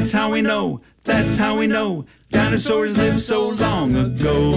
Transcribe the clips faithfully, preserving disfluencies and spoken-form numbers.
That's how we know, that's how we know dinosaurs lived so long ago.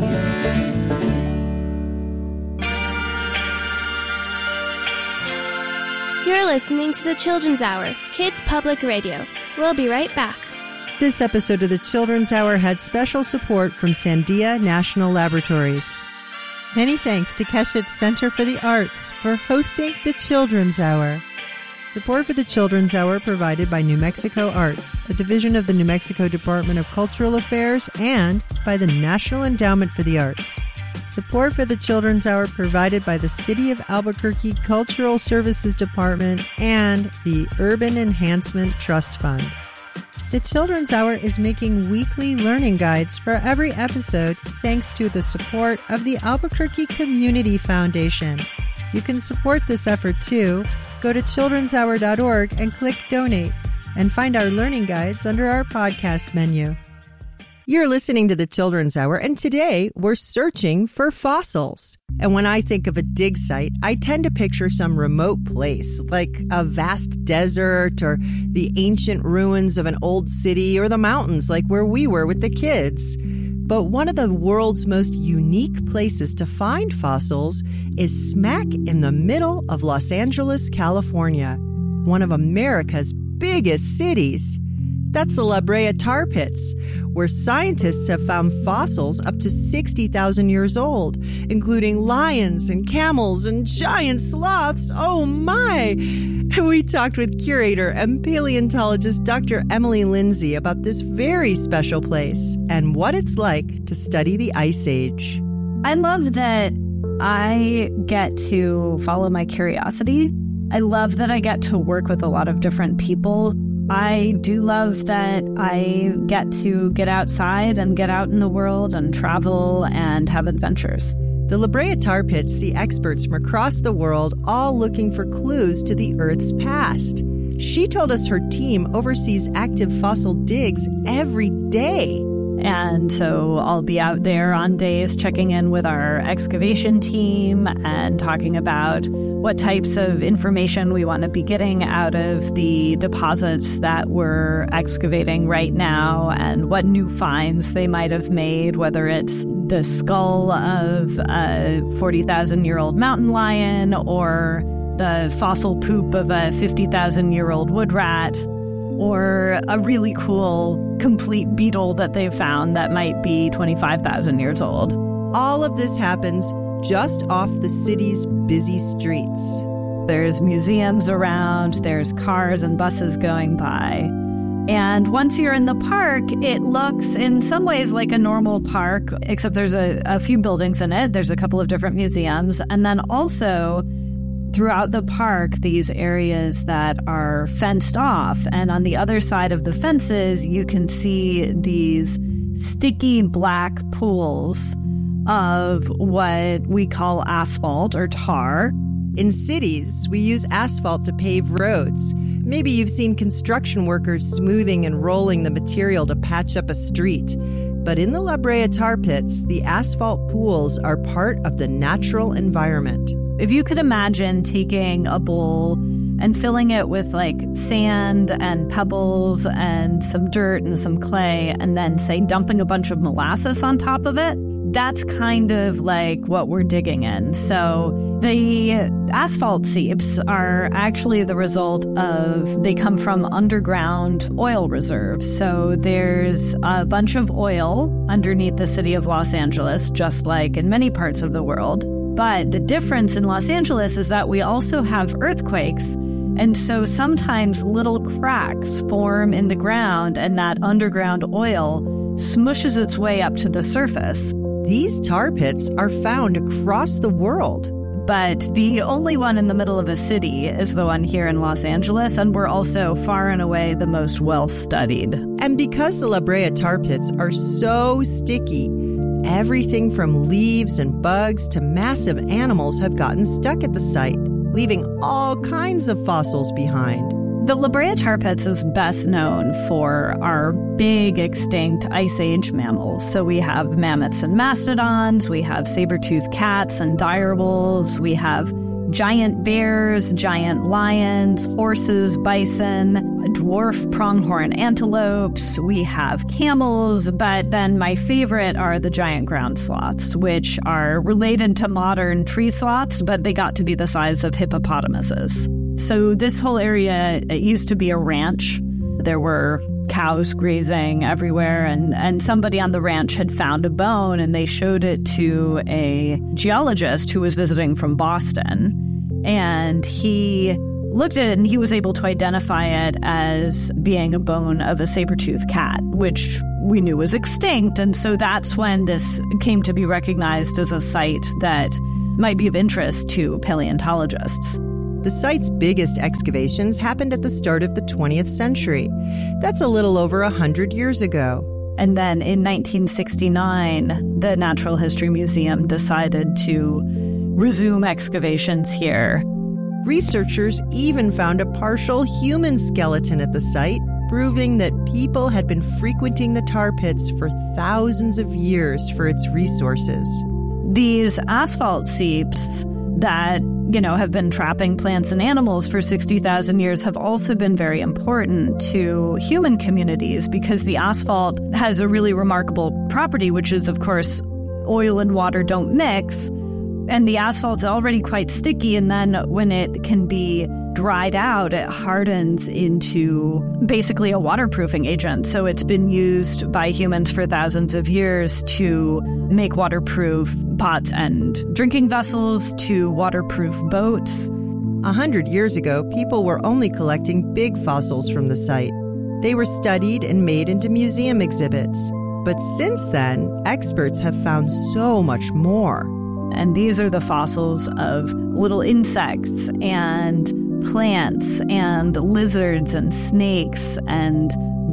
You're listening to the Children's Hour, Kids Public Radio. We'll be right back. This episode of the Children's Hour had special support from Sandia National Laboratories. Many thanks to Keshet Center for the Arts for hosting the Children's Hour. Support for the Children's Hour provided by New Mexico Arts, a division of the New Mexico Department of Cultural Affairs, and by the National Endowment for the Arts. Support for the Children's Hour provided by the City of Albuquerque Cultural Services Department and the Urban Enhancement Trust Fund. The Children's Hour is making weekly learning guides for every episode thanks to the support of the Albuquerque Community Foundation. You can support this effort too. Go to children's hour dot org and click Donate, and find our learning guides under our podcast menu. You're listening to the Children's Hour, and today we're searching for fossils. And when I think of a dig site, I tend to picture some remote place, like a vast desert or the ancient ruins of an old city or the mountains, like where we were with the kids. But one of the world's most unique places to find fossils is smack in the middle of Los Angeles, California, one of America's biggest cities. That's the La Brea Tar Pits, where scientists have found fossils up to sixty thousand years old, including lions and camels and giant sloths. Oh my! We talked with curator and paleontologist Doctor Emily Lindsay about this very special place and what it's like to study the Ice Age. I love that I get to follow my curiosity. I love that I get to work with a lot of different people. I do love that I get to get outside and get out in the world and travel and have adventures. The La Brea Tar Pits see experts from across the world all looking for clues to the Earth's past. She told us her team oversees active fossil digs every day. And so I'll be out there on days checking in with our excavation team and talking about what types of information we want to be getting out of the deposits that we're excavating right now and what new finds they might have made, whether it's the skull of a forty thousand year old mountain lion or the fossil poop of a fifty thousand year old wood rat, or a really cool complete beetle that they've found that might be twenty-five thousand years old. All of this happens just off the city's busy streets. There's museums around, there's cars and buses going by. And once you're in the park, it looks in some ways like a normal park, except there's a, a few buildings in it. There's a couple of different museums. And then also throughout the park, these areas that are fenced off. And on the other side of the fences, you can see these sticky black pools of what we call asphalt or tar. In cities, we use asphalt to pave roads. Maybe you've seen construction workers smoothing and rolling the material to patch up a street. But in the La Brea Tar Pits, the asphalt pools are part of the natural environment. If you could imagine taking a bowl and filling it with like sand and pebbles and some dirt and some clay, and then say dumping a bunch of molasses on top of it, that's kind of like what we're digging in. So the asphalt seeps are actually the result of, they come from underground oil reserves. So there's a bunch of oil underneath the city of Los Angeles, just like in many parts of the world. But the difference in Los Angeles is that we also have earthquakes. And so sometimes little cracks form in the ground and that underground oil smushes its way up to the surface. These tar pits are found across the world. But the only one in the middle of a city is the one here in Los Angeles, and we're also far and away the most well-studied. And because the La Brea Tar Pits are so sticky, everything from leaves and bugs to massive animals have gotten stuck at the site, leaving all kinds of fossils behind. The La Brea Tar Pits is best known for our big extinct Ice Age mammals. So we have mammoths and mastodons, we have saber-toothed cats and direwolves, we have giant bears, giant lions, horses, bison, dwarf pronghorn antelopes, we have camels, but then my favorite are the giant ground sloths, which are related to modern tree sloths, but they got to be the size of hippopotamuses. So this whole area, it used to be a ranch. There were cows grazing everywhere, and, and somebody on the ranch had found a bone, and they showed it to a geologist who was visiting from Boston. And he looked at it, and he was able to identify it as being a bone of a saber-toothed cat, which we knew was extinct. And so that's when this came to be recognized as a site that might be of interest to paleontologists. The site's biggest excavations happened at the start of the twentieth century. That's a little over one hundred years ago. And then in nineteen sixty-nine, the Natural History Museum decided to resume excavations here. Researchers even found a partial human skeleton at the site, proving that people had been frequenting the tar pits for thousands of years for its resources. These asphalt seeps that, you know, have been trapping plants and animals for sixty thousand years have also been very important to human communities because the asphalt has a really remarkable property, which is, of course, oil and water don't mix. And the asphalt's already quite sticky, and then when it can be dried out, it hardens into basically a waterproofing agent. So it's been used by humans for thousands of years to make waterproof pots and drinking vessels, to waterproof boats. A hundred years ago, people were only collecting big fossils from the site. They were studied and made into museum exhibits. But since then, experts have found so much more. And these are the fossils of little insects and plants and lizards and snakes and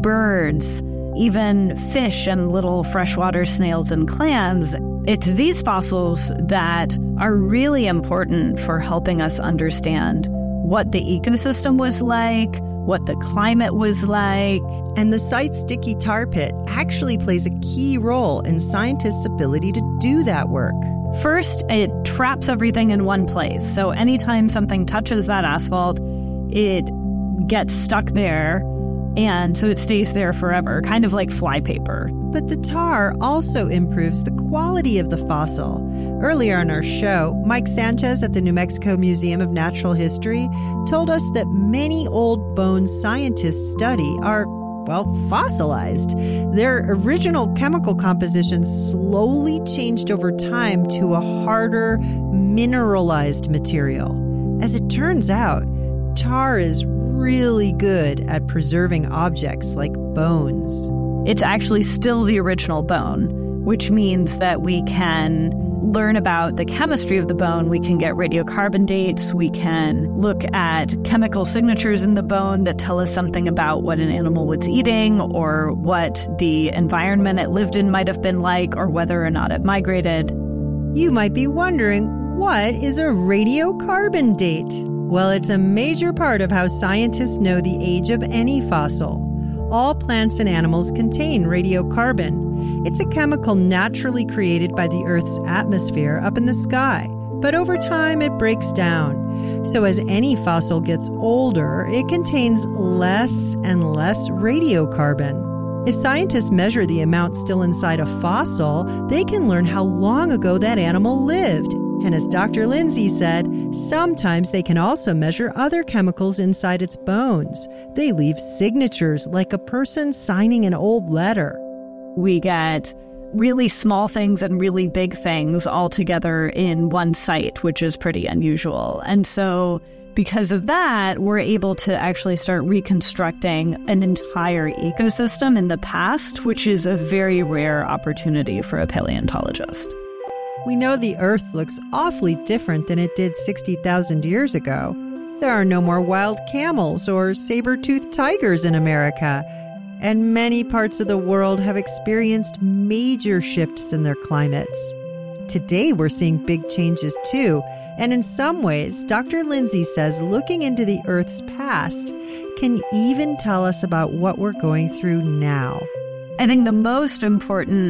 birds, even fish and little freshwater snails and clams. It's these fossils that are really important for helping us understand what the ecosystem was like, what the climate was like. And the site's sticky tar pit actually plays a key role in scientists' ability to do that work. First, it traps everything in one place. So anytime something touches that asphalt, it gets stuck there, and so it stays there forever, kind of like flypaper. But the tar also improves the quality of the fossil. Earlier in our show, Mike Sanchez at the New Mexico Museum of Natural History told us that many old bones scientists study are, well, fossilized. Their original chemical composition slowly changed over time to a harder, mineralized material. As it turns out, tar is really good at preserving objects like bones. It's actually still the original bone, which means that we can learn about the chemistry of the bone. We can get radiocarbon dates. We can look at chemical signatures in the bone that tell us something about what an animal was eating or what the environment it lived in might have been like or whether or not it migrated. You might be wondering, what is a radiocarbon date? Well, it's a major part of how scientists know the age of any fossil. All plants and animals contain radiocarbon. It's a chemical naturally created by the Earth's atmosphere up in the sky, but over time it breaks down. So as any fossil gets older, it contains less and less radiocarbon. If scientists measure the amount still inside a fossil, they can learn how long ago that animal lived. And as Doctor Lindsay said, sometimes they can also measure other chemicals inside its bones. They leave signatures like a person signing an old letter. We get really small things and really big things all together in one site, which is pretty unusual. And so because of that, we're able to actually start reconstructing an entire ecosystem in the past, which is a very rare opportunity for a paleontologist. We know the Earth looks awfully different than it did sixty thousand years ago. There are no more wild camels or saber-toothed tigers in America, and many parts of the world have experienced major shifts in their climates. Today we're seeing big changes too, and in some ways, Doctor Lindsay says looking into the Earth's past can even tell us about what we're going through now. I think the most important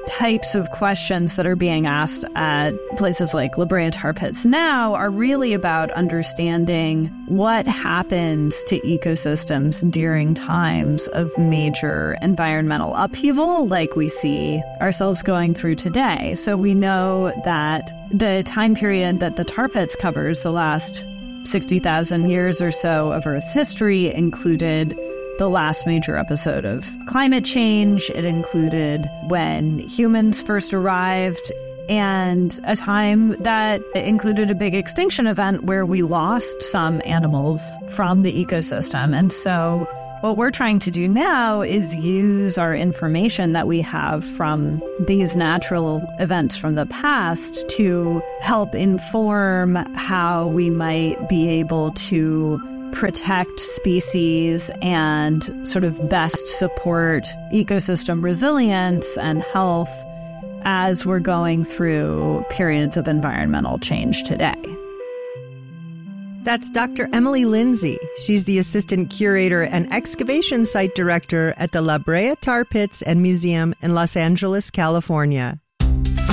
types of questions that are being asked at places like La Brea Tar Pits now are really about understanding what happens to ecosystems during times of major environmental upheaval like we see ourselves going through today. So we know that the time period that the tar pits covers, the last sixty thousand years or so of Earth's history, included the last major episode of climate change. It included when humans first arrived, and a time that included a big extinction event where we lost some animals from the ecosystem. And so what we're trying to do now is use our information that we have from these natural events from the past to help inform how we might be able to protect species and sort of best support ecosystem resilience and health as we're going through periods of environmental change today. That's Doctor Emily Lindsay. She's the assistant curator and excavation site director at the La Brea Tar Pits and Museum in Los Angeles, California.